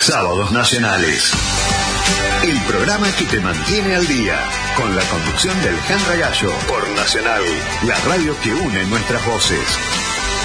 Sábados Nacionales. El programa que te mantiene al día, con la conducción del Henry Gallo, por Nacional, la radio que une nuestras voces.